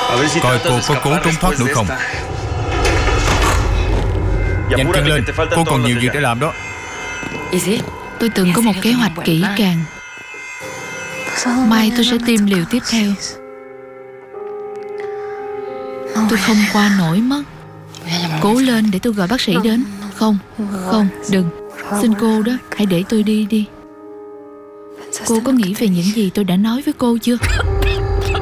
Coi cô có cố trốn thoát nữa không. Nhanh chân lên, cô còn nhiều việc để làm đó. Tôi từng có một kế hoạch kỹ càng. Mai tôi sẽ tiêm liều tiếp theo. Tôi không qua nổi mất. Cố lên để tôi gọi bác sĩ đến. Không, đừng. Xin cô đó, hãy để tôi đi đi. Cô có nghĩ về những gì tôi đã nói với cô chưa?